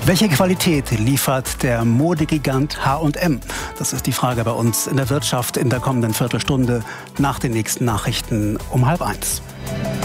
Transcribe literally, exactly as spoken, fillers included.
Welche Qualität liefert der Modegigant H und M? Das ist die Frage bei uns in der Wirtschaft in der kommenden Viertelstunde nach den nächsten Nachrichten um halb eins.